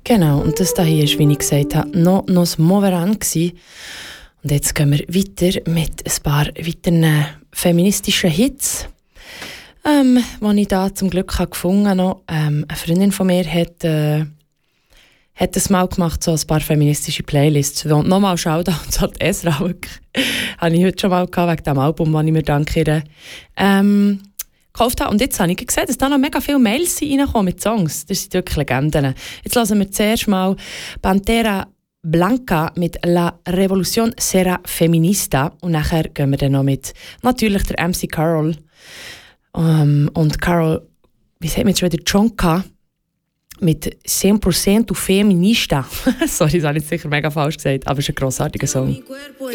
Genau, und das hier war, wie ich gesagt habe, noch das Moveran. Und jetzt gehen wir weiter mit ein paar weiteren feministischen Hits, die ich da zum Glück habe gefunden habe. Eine Freundin von mir hat das mal gemacht, so ein paar feministische Playlists. Und nochmal Shoutouts an Esra. Habe ich heute schon mal gehabt, wegen dem Album, das ich mir danke gekauft habe. Und jetzt habe ich gesehen, dass da noch mega viele Mails reinkommen mit Songs. Das sind wirklich Legenden. Jetzt hören wir zuerst mal Pantera Blanca mit La Revolución Será Feminista. Und nachher gehen wir dann noch mit natürlich der MC Carol. Und Carol, wie sagt man jetzt wieder, Jonka mit 100% Feminista. Sorry, das habe ich jetzt sicher mega falsch gesagt, aber es ist ein grossartiger Song.